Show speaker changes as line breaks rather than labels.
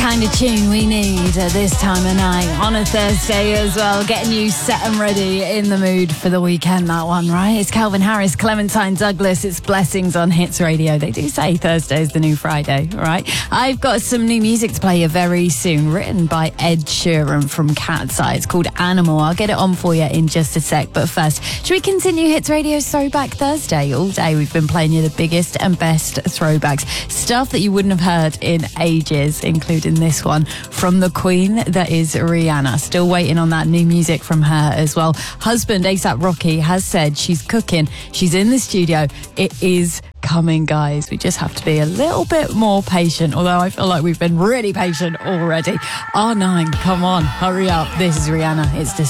kind of tune we need at this time of night on a Thursday as well, getting you set and ready in the mood for the weekend, that one, right? It's Calvin Harris, Clementine Douglas, it's Blessings on Hits Radio. They do say Thursday is the new Friday, right? I've got some new music to play you very soon, written by Ed Sheeran from Cat's Eye. It's called Animal. I'll get it on for you in just a sec, but first, should we continue Hits Radio's Throwback Thursday? All day we've been playing you the biggest and best throwbacks, stuff that you wouldn't have heard in ages, including this one from the Queen, that is Rihanna. Still waiting on that new music from her as well. Husband A$AP Rocky has said she's cooking, she's in the studio, it is coming, guys. We just have to be a little bit more patient, although I feel like we've been really patient already. R9, come on, hurry up. This is Rihanna. It's